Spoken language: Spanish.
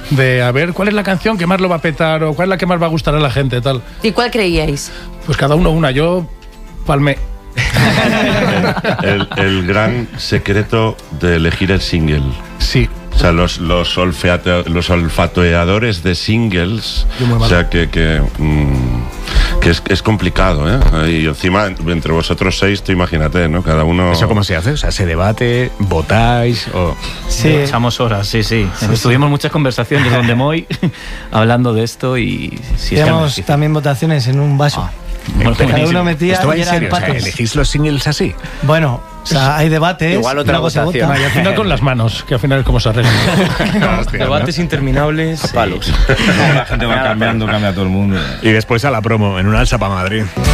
de a ver cuál es la canción que más lo va a petar o cuál es la que más va a gustar a la gente, tal. ¿Y cuál creíais? Pues cada uno una, yo palmé. El gran secreto de elegir el single. Sí. O sea, los olfateadores de singles, o sea, que es complicado, ¿eh? Y encima, entre vosotros 6, tú imagínate, ¿no? Cada uno... ¿Eso cómo se hace? O sea, ¿se debate? ¿Votáis? O... Sí. Echamos horas, sí. Estuvimos muchas conversaciones donde Moy hablando de esto y... Sí, teníamos también votaciones en un vaso. Cada uno metía ¿Esto va y en eran serio? O sea, empates. ¿elegís los singles así? Bueno, o sea, hay debates. Igual otra luego se votación. vota. Y al final con las manos, que al final es como se arregla. Debates interminables. A palos. La gente va cambiando, cambia todo el mundo. Y después a la promo, en un alza para Madrid.